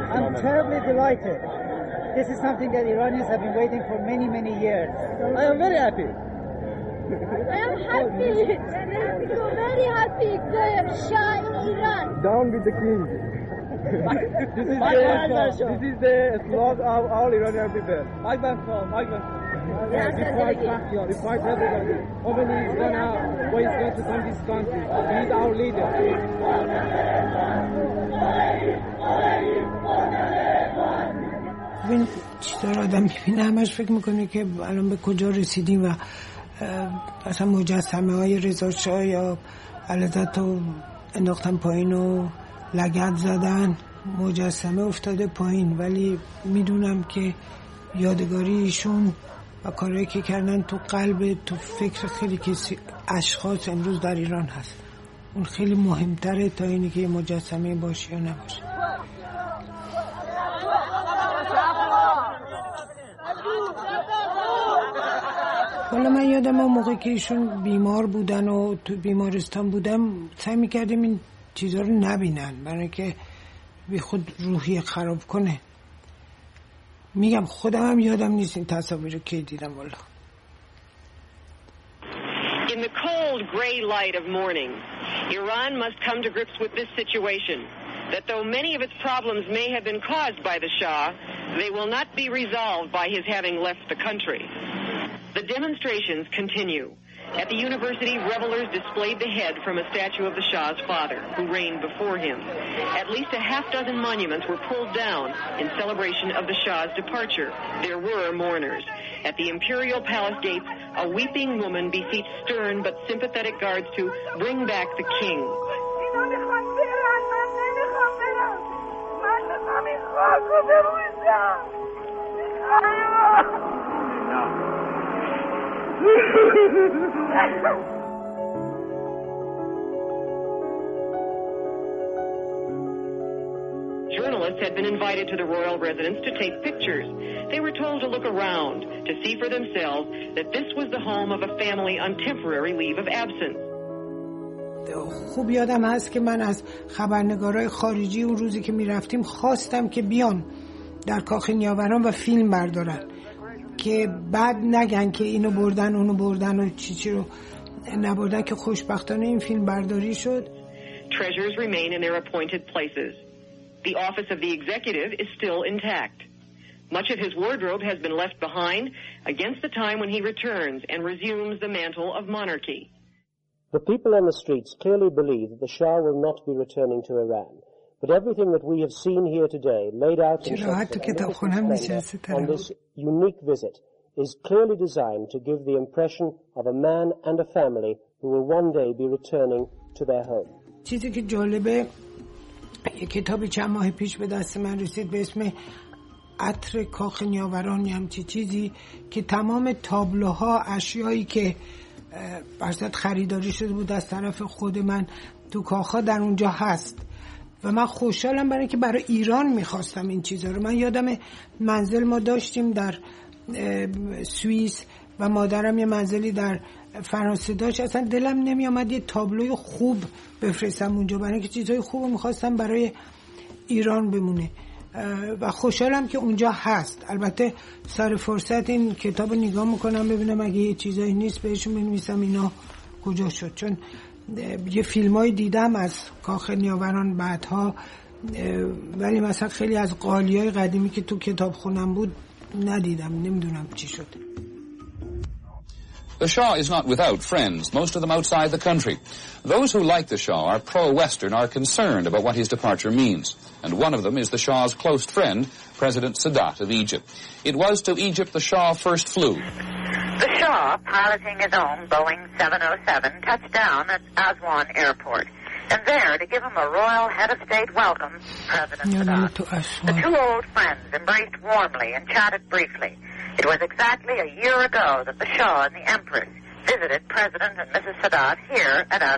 I'm terribly delighted. This is something that Iranians have been waiting for many, many years. I am very happy. I am happy. So very happy. The Shah in Iran. Down with the king. This is the flag of all Iranian people. We fight everybody. Khomeini is going to come this country. He is our leader. این چیزا رو آدم میبینه همش فکر میکنه که الان به کجا رسیدیم و اصلا مجسمه های رضا شاه یا علیزاده رو انداختن پایین و لگد زدن، مجسمه افتاده پایین، ولی میدونم که یادگاری ایشون و کارهایی که کردن تو قلب، تو فکر خیلی کسی اشخاص امروز در ایران هست. اون خیلی مهمتره تا اینی که یه مجسمه باشه یا نباشه. حالا من یادم اون موقع که ایشون بیمار بودن و تو بیمارستان بودم سعی میکردیم این چیزا رو نبینن برای که بی خود روحی خراب کنه. میگم خودم هم یادم نیست این تصاویر رو کی دیدم والا. In the cold gray light of morning, Iran must come to grips with this situation, that though many of its problems may have been caused by the Shah, they will not be resolved by his having left the country. The demonstrations continue. At the university, revelers displayed the head from a statue of the Shah's father, who reigned before him. At least a half-dozen monuments were pulled down in celebration of the Shah's departure. There were mourners. At the imperial palace gates, a weeping woman beseeched stern but sympathetic guards to bring back the king. Journalists had been invited to the royal residence to take pictures. They were told to look around to see for themselves that this was the home of a family on temporary leave of absence. خوب یادم هست که من از خبرنگارای خارجی اون روزی که میرفتیم خواستم که بیان در کاخ نیاوران و فیلم بردارن که بعد نگن که اینو بردن اونو بردن و چی رو نبردن، که خوشبختانه این فیلم برداری شد. Treasures remain in their appointed places. The office of the executive is still intact. Much of his wardrobe has been left behind against the time when he returns and resumes the mantle of monarchy. The people on the streets clearly believe that the Shah will not be returning to Iran. But everything that we have seen here today, laid out in on this unique visit, is clearly designed to give the impression of a man and a family who will one day be returning to their home. چیزی که جالبه، یک کتابی چند ماه پیش به دست من رسید به اسم عطر کاخ نیاوران، همچی چیزی که تمام تابلوها، اشیایی که برصد خریداری شده بود از طرف خود من تو کاخا در اونجا هست و من خوشحالم برای که برای ایران میخواستم این چیزا رو. من یادم منزل ما داشتیم در سوئیس و مادرم یه منزلی در فرانسه داشت، اصلا دلم نمی آمد یه تابلوی خوب بفرستم اونجا برای که چیزای خوب میخواستم برای ایران بمونه و خوشحالم که اونجا هست. البته سر فرصت این کتاب نگاه میکنم ببینم اگه یه چیزایی نیست بهشون بنویسم اینا کجا شد، چون یه فیلمای دیدم از کاخ نیاوران بعدها، ولی مثلا خیلی از قالیای قدیمی که تو کتاب خونم بود ندیدم، نمیدونم چی شد. The Shah is not without friends, most of them outside the country. Those who like the Shah are pro-Western, are concerned about what his departure means. And one of them is the Shah's close friend, President Sadat of Egypt. It was to Egypt the Shah first flew. The Shah, piloting his own Boeing 707, touched down at Aswan Airport. And there, to give him a royal head of state welcome, President Sadat. The two old friends embraced warmly and chatted briefly. It was exactly a year ago that the Shah and the Empress visited President and Mrs. Sadat here at Aswan.